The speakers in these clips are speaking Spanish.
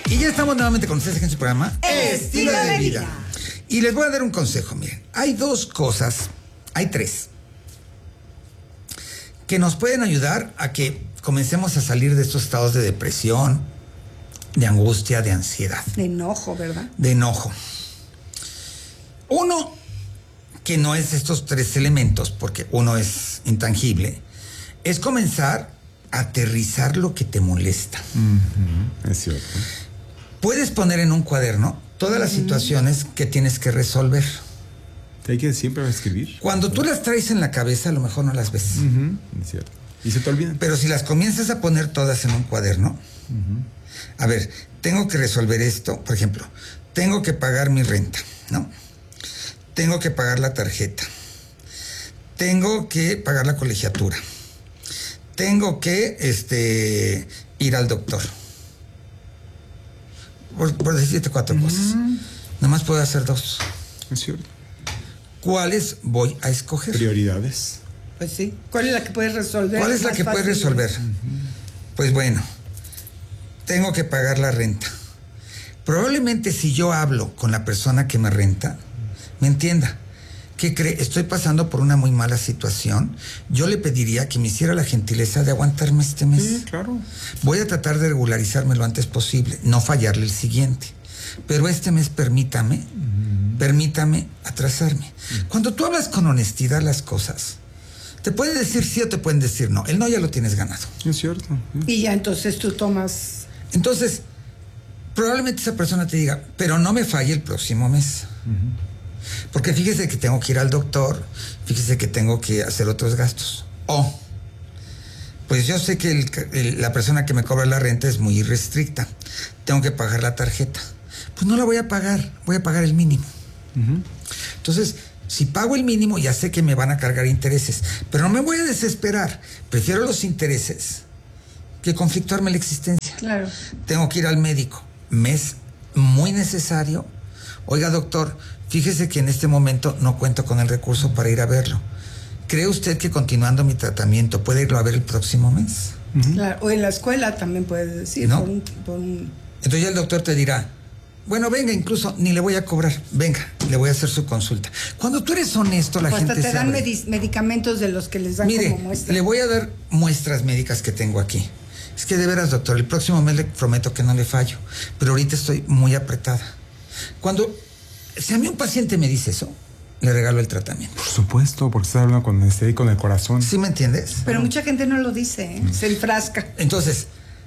Y ya estamos nuevamente con ustedes en su programa Estilo de Vida. Y les voy a dar un consejo, miren. Hay tres, que nos pueden ayudar a que comencemos a salir de estos estados de depresión, de angustia, de ansiedad. De enojo, ¿verdad? De enojo. Uno, que no es estos tres elementos, porque uno es intangible, es comenzar a aterrizar lo que te molesta. Es cierto. Puedes poner en un cuaderno todas las situaciones que tienes que resolver. Hay que siempre escribir. Cuando tú las traes en la cabeza, a lo mejor no las ves. Es cierto. Y se te olvidan. Pero si las comienzas a poner todas en un cuaderno, a ver, tengo que resolver esto, por ejemplo, tengo que pagar mi renta, ¿no? Tengo que pagar la tarjeta. Tengo que pagar la colegiatura. Tengo que ir al doctor. Por decirte 4 cosas. Nada más puedo hacer 2. Es cierto. ¿Cuáles voy a escoger? Prioridades. Pues sí. ¿Cuál es la que puedes resolver? ¿Cuál es la que puedes resolver? Pues bueno, tengo que pagar la renta. Probablemente si yo hablo con la persona que me renta, me entienda. ¿Qué cree? Estoy pasando por una muy mala situación. Yo le pediría que me hiciera la gentileza de aguantarme este mes. Sí, claro. Voy a tratar de regularizarme lo antes posible, no fallarle el siguiente. Pero este mes permítame atrasarme. Cuando tú hablas con honestidad las cosas, te pueden decir sí o te pueden decir no. El no ya lo tienes ganado. Es cierto. Y ya entonces tú tomas... Entonces, probablemente esa persona te diga, pero no me falle el próximo mes. Porque fíjese que tengo que ir al doctor, fíjese que tengo que hacer otros gastos. O, pues yo sé que la persona que me cobra la renta es muy irrestricta. Tengo que pagar la tarjeta. Pues no la voy a pagar, voy a pagar el mínimo. Entonces, si pago el mínimo, ya sé que me van a cargar intereses. Pero no me voy a desesperar. Prefiero los intereses que conflictuarme la existencia. Claro. Tengo que ir al médico. Me es muy necesario. Oiga, doctor, fíjese que en este momento no cuento con el recurso para ir a verlo. ¿Cree usted que continuando mi tratamiento puede irlo a ver el próximo mes? Claro. O en la escuela también puedes decir. ¿No? Entonces ya el doctor te dirá, bueno, venga, incluso ni le voy a cobrar. Venga, le voy a hacer su consulta. Cuando tú eres honesto, la gente hasta te se dan abre. medicamentos de los que les dan. Mire, como muestra. le voy a dar muestras médicas que tengo aquí. Es que de veras, doctor, el próximo mes le prometo que no le fallo. Pero ahorita estoy muy apretada. Si a mí un paciente me dice eso, le regalo el tratamiento. Por supuesto, porque estás hablando con el corazón. ¿Sí me entiendes? Pero mucha gente no lo dice, ¿eh? Se enfrasca. Entonces,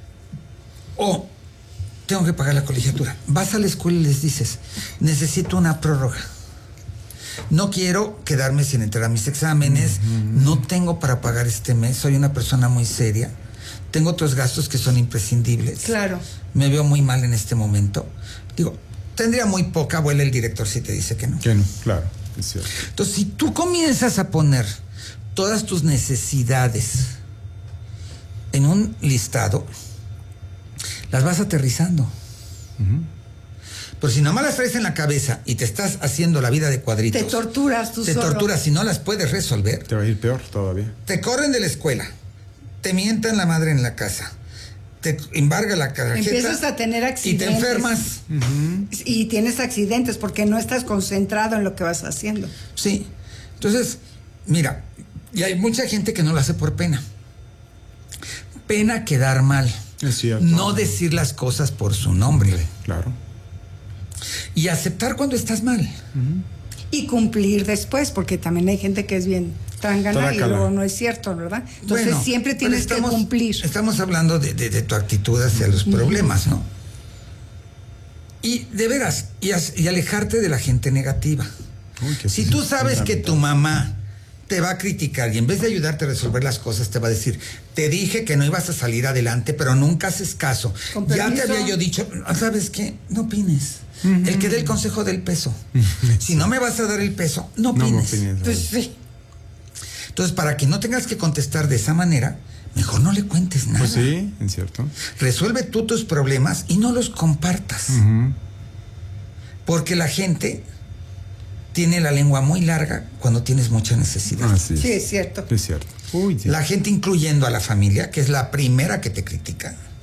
tengo que pagar la colegiatura. Vas a la escuela y les dices, necesito una prórroga. No quiero quedarme sin entrar a mis exámenes. No tengo para pagar este mes. Soy una persona muy seria. Tengo otros gastos que son imprescindibles. Claro. Me veo muy mal en este momento. Digo, tendría muy poca abuela el director si te dice que no. Que no, claro, es cierto. Entonces, si tú comienzas a poner todas tus necesidades en un listado, las vas aterrizando. Pero si nomás las traes en la cabeza y te estás haciendo la vida de cuadritos, Te torturas tú te solo. torturas y no las puedes resolver. Te va a ir peor todavía. Te corren de la escuela, te mientan la madre en la casa, te embarga la tarjeta. Empiezas a tener accidentes. Y te enfermas. Y tienes accidentes porque no estás concentrado en lo que vas haciendo. Sí. Entonces, mira, y hay mucha gente que no lo hace por pena. Pena quedar mal. Es cierto. No decir las cosas por su nombre. Claro. Y aceptar cuando estás mal. Y cumplir después, porque también hay gente que es bien trángana y luego no es cierto, ¿verdad? Entonces Bueno, siempre tienes que cumplir. Estamos hablando de tu actitud hacia los problemas, ¿no? Y de veras, y alejarte de la gente negativa. Uy, Si tú sabes que tu mamá te va a criticar y en vez de ayudarte a resolver las cosas te va a decir, te dije que no ibas a salir adelante, pero nunca haces caso. Ya te había yo dicho, ¿sabes qué? No opines. El que dé el consejo del peso. Si no me vas a dar el peso, no opines. Pues sí. Entonces, para que no tengas que contestar de esa manera, mejor no le cuentes nada. Pues sí, es cierto. Resuelve tú tus problemas y no los compartas. Porque la gente tiene la lengua muy larga cuando tienes mucha necesidad. Así es. Sí, es cierto. Es cierto. Uy, sí. La gente, incluyendo a la familia, que es la primera que te critica,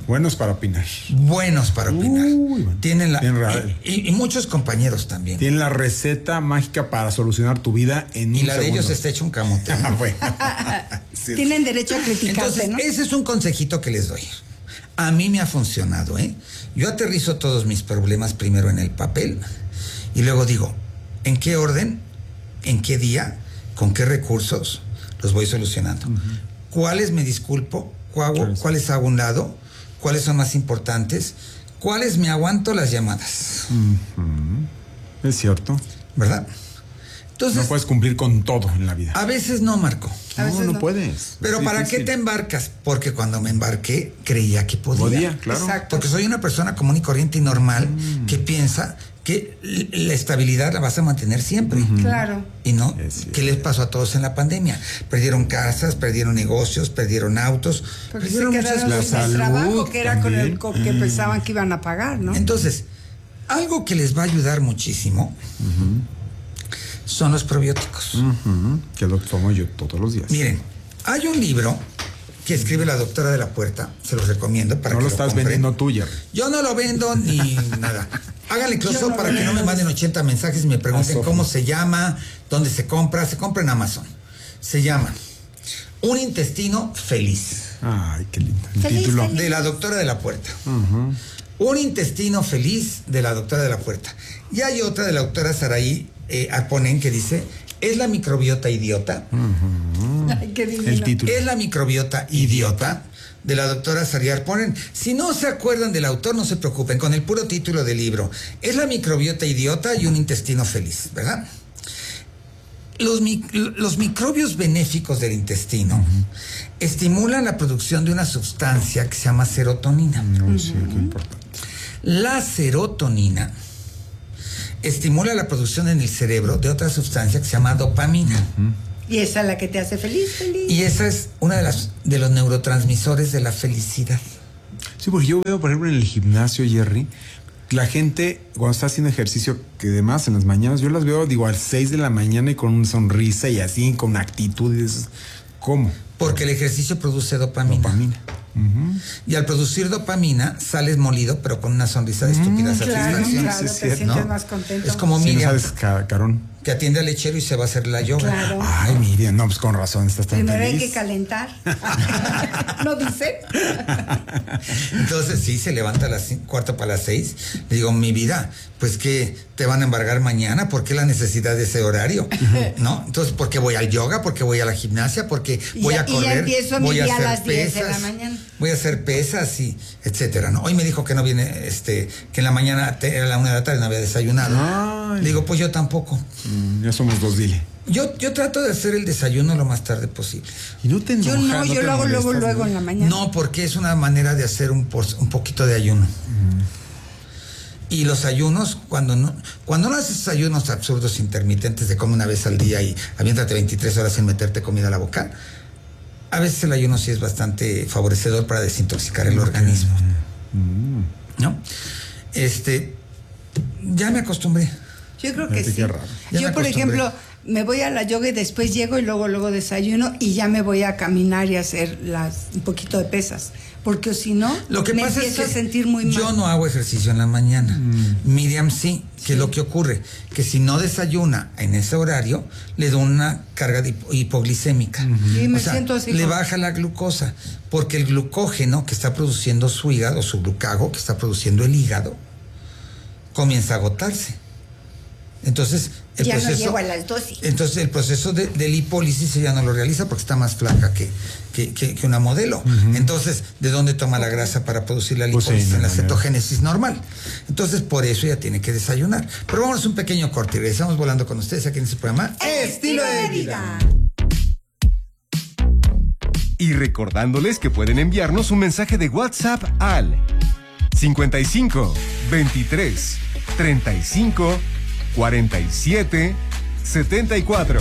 Buenos para opinar. Buenos para opinar. Bueno. Tienen y muchos compañeros también. Tienen la receta mágica para solucionar tu vida en un segundo. Y la de ellos está hecho un camote. Bueno. Sí. Tienen derecho a criticarte, Entonces, ¿no? ese es un consejito que les doy. A mí me ha funcionado, ¿eh? Yo aterrizo todos mis problemas primero en el papel y luego digo, ¿en qué orden? ¿En qué día? ¿Con qué recursos los voy solucionando? ¿Cuáles me disculpo? ¿Cuáles hago a un lado? ¿Cuáles son más importantes? ¿Cuáles me aguanto las llamadas? Es cierto. ¿Verdad? Entonces, no puedes cumplir con todo en la vida. A veces no, Marco. No puedes. Pero es ¿para difícil. qué te embarcas? Porque cuando me embarqué creía que podía. Claro. Exacto. Porque soy una persona común y corriente y normal que piensa que la estabilidad la vas a mantener siempre. Claro. Y no, Es ¿qué les pasó a todos en la pandemia? Perdieron casas, perdieron negocios, perdieron autos, Porque se perdieron quedaron muchas sin cosas. el trabajo que era con el también. que pensaban que iban a pagar, ¿no? Entonces, algo que les va a ayudar muchísimo son los probióticos. Que lo tomo yo todos los días. Miren, hay un libro que escribe la doctora de la Puerta, se los recomiendo para no que lo estás compren. vendiendo tú, Jerry. Yo no lo vendo ni nada. Háganle close Yo up no para lo que no me vendo. manden 80 mensajes y me pregunten Sofi. cómo se llama, dónde se compra en Amazon. Se llama Un intestino feliz, Ay, qué lindo. El Feliz, título. feliz. de la doctora de la Puerta. Un intestino feliz de la doctora de la Puerta. Y hay otra de la doctora Saraí Arponen que dice, ¿es la microbiota idiota? Ay, qué divino. El título. Es la microbiota idiota de la doctora Saraí Arponen. Si no se acuerdan del autor, no se preocupen, con el puro título del libro. Es la microbiota idiota y un intestino feliz, ¿verdad? Los microbios benéficos del intestino estimulan la producción de una sustancia que se llama serotonina. Sí, qué importante. La serotonina estimula la producción en el cerebro de otra sustancia que se llama dopamina. Y esa es la que te hace feliz. Y esa es una de los neurotransmisores de la felicidad. Sí, porque yo veo, por ejemplo, en el gimnasio, Jerry, la gente, cuando está haciendo ejercicio, que demás en las mañanas, yo las veo, digo, a las 6 de la mañana y con una sonrisa y así, con actitud. Y dices, ¿cómo? Porque el ejercicio produce dopamina. Dopamina. Y al producir dopamina, sales molido, pero con una sonrisa de estúpida Claro, satisfacción. claro, Sí, te es cierto, sientes ¿no? más contento. Es como Si no Miriam, sabes, Carón. que atiende al lechero y se va a hacer la yoga. Claro. Ay, Miriam, no, pues con razón, estás tan Primero hay feliz. que calentar. ¿No dice? Entonces sí, se levanta a las 5:45. Le digo, mi vida, pues que te van a embargar mañana, ¿por qué la necesidad de ese horario? ¿No? Entonces, ¿por qué voy al yoga? ¿Por qué voy a la gimnasia? Porque voy a Y ya correr, empiezo mi voy a día a hacer las 10 de la pesas, mañana. voy a hacer pesas y etcétera, ¿no? Hoy me dijo que no viene, que en la mañana era la 1 de la tarde, no había desayunado. Ay. Le digo, pues yo tampoco. Ya somos dos, dile. Yo trato de hacer el desayuno lo más tarde posible. Y no te Yo enojas, no, yo te lo hago molestas, luego ¿no? en la mañana. No, porque es una manera de hacer un poquito de ayuno. Y los ayunos, cuando no haces ayunos absurdos intermitentes de come una vez al día y aviéntate 23 horas sin meterte comida a la boca, a veces el ayuno sí es bastante favorecedor para desintoxicar el organismo. ¿No? Ya me acostumbré. Yo creo que Fíjate sí. qué raro. Ya Yo, me por acostumbré. ejemplo, me voy a la yoga y después llego y luego desayuno y ya me voy a caminar y a hacer un poquito de pesas. Porque si no, Lo que me pasa es empiezo que a sentir muy mal. yo no hago ejercicio en la mañana. Miriam sí. ¿Qué es lo que ocurre? Que si no desayuna en ese horario, le da una carga hipoglicémica. Y me O sea, siento así le como- baja la glucosa, porque el glucógeno que está produciendo su hígado, su glucago que está produciendo el hígado, comienza a agotarse. Entonces, el Ya no proceso, llego a las 12. entonces el proceso de lipólisis ella no lo realiza porque está más flaca que una modelo. Entonces, ¿de dónde toma la grasa para producir la Pues sí, lipólisis? no, En la no, cetogénesis normal. Entonces, por eso ella tiene que desayunar. Pero vámonos un pequeño corte y regresamos volando con ustedes aquí en este programa Estilo de vida. Y recordándoles que pueden enviarnos un mensaje de WhatsApp al 55 23 35 47 74.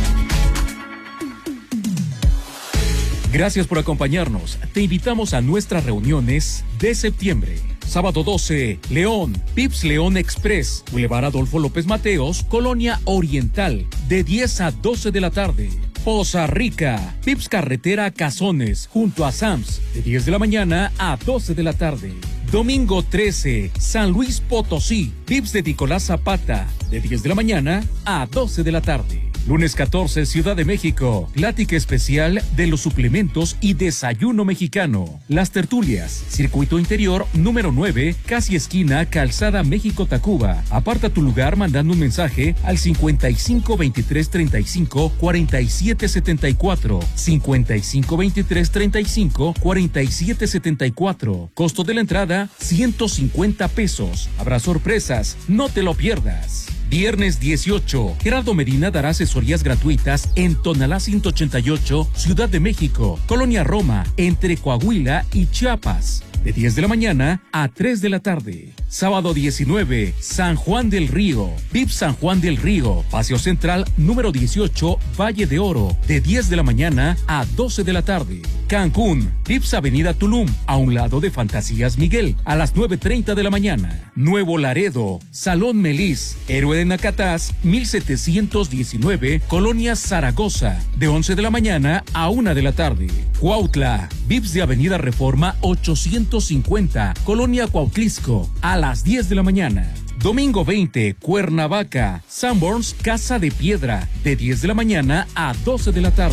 Gracias por acompañarnos. Te invitamos a nuestras reuniones de septiembre. Sábado 12, León, Pips León Express, Boulevard Adolfo López Mateos, Colonia Oriental, de 10 a 12 de la tarde. Poza Rica, Vips Carretera Cazones, junto a Sams, de 10 de la mañana a 12 de la tarde. Domingo 13, San Luis Potosí, Vips de Nicolás Zapata, de 10 de la mañana a 12 de la tarde. Lunes 14, Ciudad de México, plática especial de los suplementos y desayuno mexicano. Las tertulias, Circuito Interior número 9, casi esquina Calzada México-Tacuba. Aparta tu lugar mandando un mensaje al 55 23 35 47 74. 55 23 35 47 74. Costo de la entrada, 150 pesos. Habrá sorpresas, no te lo pierdas. Viernes 18, Gerardo Medina dará asesorías gratuitas en Tonalá 188, Ciudad de México, Colonia Roma, entre Coahuila y Chiapas, de 10 de la mañana a 3 de la tarde. Sábado 19, San Juan del Río, VIP San Juan del Río, Paseo Central número 18, Valle de Oro, de 10 de la mañana a 12 de la tarde. Cancún, VIPS Avenida Tulum, a un lado de Fantasías Miguel, a las 9:30 de la mañana. Nuevo Laredo, Salón Melis, Héroe de Nacatás, 1719, Colonia Zaragoza, de 11 de la mañana a 1 de la tarde. Cuautla, VIPS de Avenida Reforma 850, Colonia Cuautlisco, a las 10 de la mañana. Domingo 20, Cuernavaca, Sanborns Casa de Piedra, de 10 de la mañana a 12 de la tarde.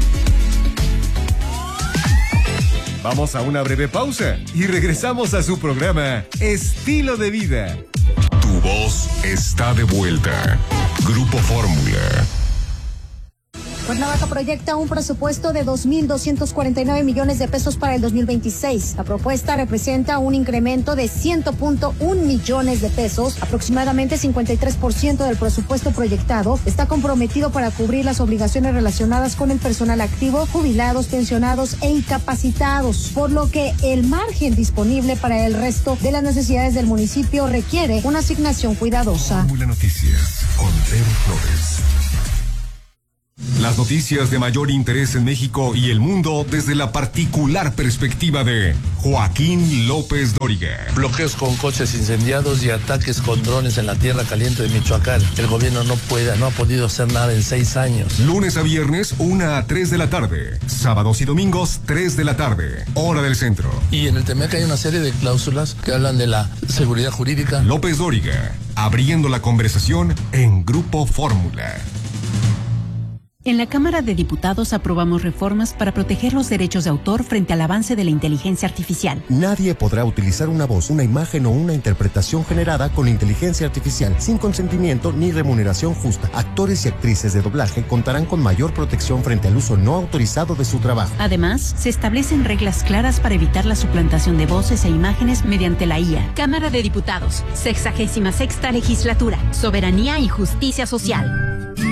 Vamos a una breve pausa y regresamos a su programa Estilo de Vida. Tu voz está de vuelta. Grupo Fórmula. Cuernavaca proyecta un presupuesto de 2.249 millones de pesos para el 2026. La propuesta representa un incremento de 100.1 millones de pesos. Aproximadamente 53% del presupuesto proyectado está comprometido para cubrir las obligaciones relacionadas con el personal activo, jubilados, pensionados e incapacitados, por lo que el margen disponible para el resto de las necesidades del municipio requiere una asignación cuidadosa. Fórmula Noticias con Pedro Flores. Las noticias de mayor interés en México y el mundo desde la particular perspectiva de Joaquín López Dóriga. Bloqueos con coches incendiados y ataques con drones en la tierra caliente de Michoacán. El gobierno no ha podido hacer nada en 6 años. Lunes a viernes, 1 a 3 de la tarde. Sábados y domingos, 3 de la tarde. Hora del centro. Y en el TEMEC hay una serie de cláusulas que hablan de la seguridad jurídica. López Dóriga, abriendo la conversación en Grupo Fórmula. En la Cámara de Diputados aprobamos reformas para proteger los derechos de autor frente al avance de la inteligencia artificial. Nadie podrá utilizar una voz, una imagen o una interpretación generada con inteligencia artificial sin consentimiento ni remuneración justa. Actores y actrices de doblaje contarán con mayor protección frente al uso no autorizado de su trabajo. Además, se establecen reglas claras para evitar la suplantación de voces e imágenes mediante la IA. Cámara de Diputados, 66ª Legislatura, Soberanía y Justicia Social.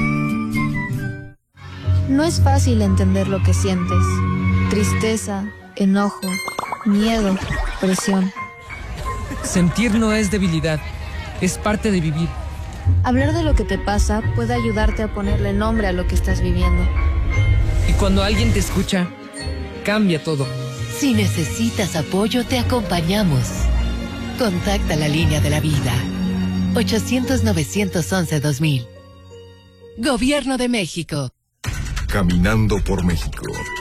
No es fácil entender lo que sientes. Tristeza, enojo, miedo, presión. Sentir no es debilidad, es parte de vivir. Hablar de lo que te pasa puede ayudarte a ponerle nombre a lo que estás viviendo. Y cuando alguien te escucha, cambia todo. Si necesitas apoyo, te acompañamos. Contacta la línea de la vida. 800-911-2000. Gobierno de México. Caminando por México.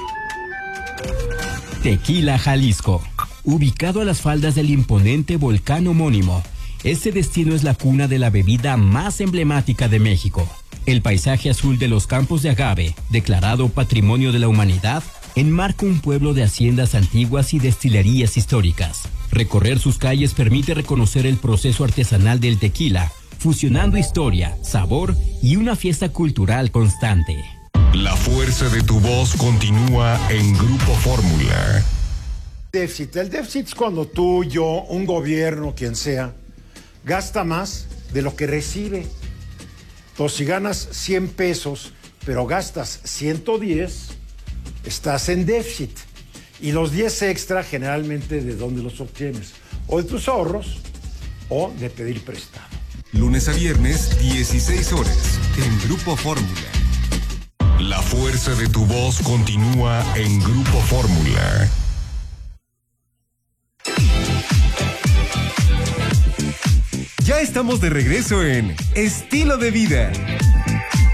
Tequila, Jalisco. Ubicado a las faldas del imponente volcán homónimo, este destino es la cuna de la bebida más emblemática de México. El paisaje azul de los campos de agave, declarado Patrimonio de la Humanidad, enmarca un pueblo de haciendas antiguas y destilerías históricas. Recorrer sus calles permite reconocer el proceso artesanal del tequila, fusionando historia, sabor y una fiesta cultural constante. La fuerza de tu voz continúa en Grupo Fórmula. Déficit. El déficit es cuando tú, yo, un gobierno, quien sea, gasta más de lo que recibe. Entonces, si ganas 100 pesos, pero gastas 110, estás en déficit. Y los 10 extra, generalmente, ¿de dónde los obtienes? O de tus ahorros, o de pedir prestado. Lunes a viernes, 16 horas, en Grupo Fórmula. La fuerza de tu voz continúa en Grupo Fórmula. Ya estamos de regreso en Estilo de Vida.